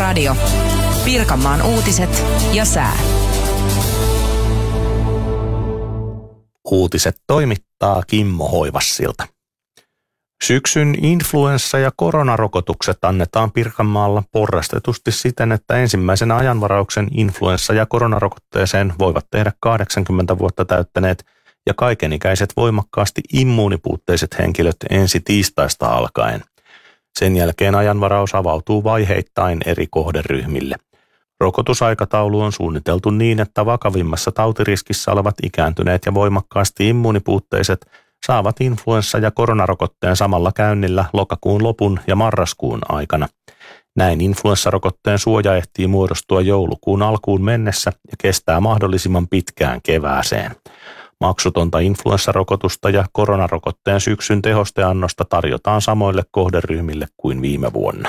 Kiekkoradio. Pirkanmaan uutiset ja sää. Uutiset toimittaa Kimmo Hoivassilta. Syksyn influenssa- ja koronarokotukset annetaan Pirkanmaalla porrastetusti siten, että ensimmäisen ajanvarauksen influenssa- ja koronarokotteeseen voivat tehdä 80 vuotta täyttäneet ja kaikenikäiset voimakkaasti immuunipuutteiset henkilöt ensi tiistaista alkaen. Sen jälkeen ajanvaraus avautuu vaiheittain eri kohderyhmille. Rokotusaikataulu on suunniteltu niin, että vakavimmassa tautiriskissä olevat ikääntyneet ja voimakkaasti immuunipuutteiset saavat influenssa- ja koronarokotteen samalla käynnillä lokakuun lopun ja marraskuun aikana. Näin influenssarokotteen suoja ehtii muodostua joulukuun alkuun mennessä ja kestää mahdollisimman pitkään kevääseen. Maksutonta influenssarokotusta ja koronarokotteen syksyn tehosteannosta tarjotaan samoille kohderyhmille kuin viime vuonna.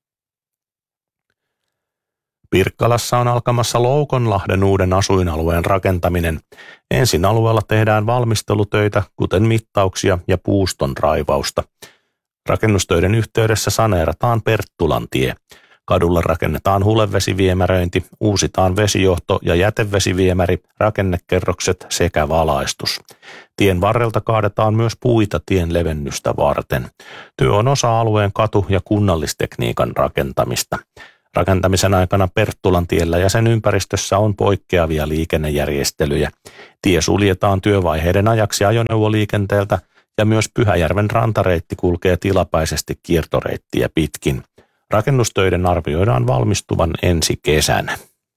Pirkkalassa on alkamassa Loukonlahden uuden asuinalueen rakentaminen. Ensin alueella tehdään valmistelutöitä, kuten mittauksia ja puuston raivausta. Rakennustöiden yhteydessä saneerataan Perttulantie. Kadulle rakennetaan hulevesiviemäröinti, uusitaan vesijohto- ja jätevesiviemäri, rakennekerrokset sekä valaistus. Tien varrelta kaadetaan myös puita tien levennystä varten. Työ on osa alueen katu- ja kunnallistekniikan rakentamista. Rakentamisen aikana Perttulantiellä ja sen ympäristössä on poikkeavia liikennejärjestelyjä. Tie suljetaan työvaiheiden ajaksi ajoneuvoliikenteeltä ja myös Pyhäjärven rantareitti kulkee tilapäisesti kiertoreittiä pitkin. Rakennustöiden arvioidaan valmistuvan ensi kesänä.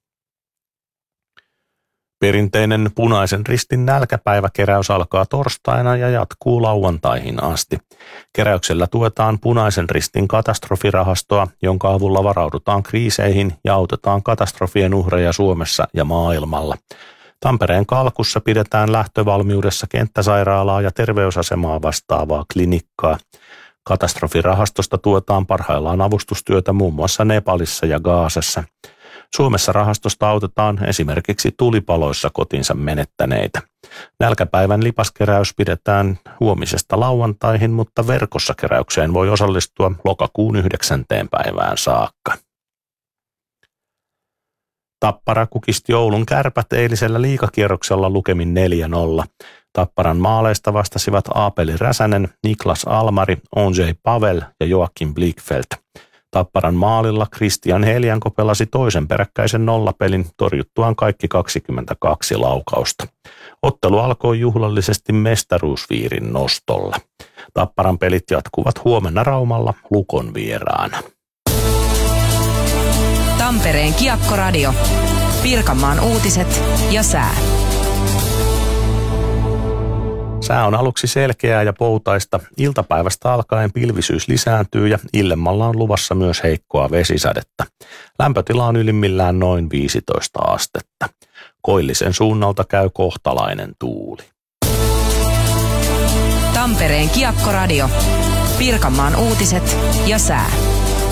Perinteinen Punaisen Ristin nälkäpäiväkeräys alkaa torstaina ja jatkuu lauantaihin asti. Keräyksellä tuetaan Punaisen Ristin katastrofirahastoa, jonka avulla varaudutaan kriiseihin ja autetaan katastrofien uhreja Suomessa ja maailmalla. Tampereen Kalkussa pidetään lähtövalmiudessa kenttäsairaalaa ja terveysasemaa vastaavaa klinikkaa. Katastrofirahastosta tuetaan parhaillaan avustustyötä muun muassa Nepalissa ja Gazassa. Suomessa rahastosta autetaan esimerkiksi tulipaloissa kotinsa menettäneitä. Nälkäpäivän lipaskeräys pidetään huomisesta lauantaihin, mutta verkossa keräykseen voi osallistua lokakuun 9. päivään saakka. Tappara kukisti Oulun Kärpät eilisellä liigakierroksella lukemin 4-0. Tapparan maaleista vastasivat Aapeli Räsänen, Niklas Almari, Ondřej Pavel ja Joakim Blichfeldt. Tapparan maalilla Christian Helianko pelasi toisen peräkkäisen nollapelin torjuttuaan kaikki 22 laukausta. Ottelu alkoi juhlallisesti mestaruusviirin nostolla. Tapparan pelit jatkuvat huomenna Raumalla Lukon vieraana. Tampereen Kiekkoradio. Pirkanmaan uutiset ja sää. Sää on aluksi selkeää ja poutaista. Iltapäivästä alkaen pilvisyys lisääntyy ja illemmalla on luvassa myös heikkoa vesisadetta. Lämpötila on ylimmillään noin 15 astetta. Koillisen suunnalta käy kohtalainen tuuli. Tampereen Kiekkoradio. Pirkanmaan uutiset ja sää.